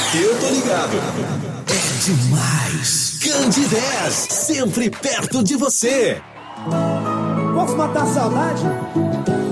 Eu tô ligado. É demais. Candidez, sempre perto de você. Posso matar a saudade?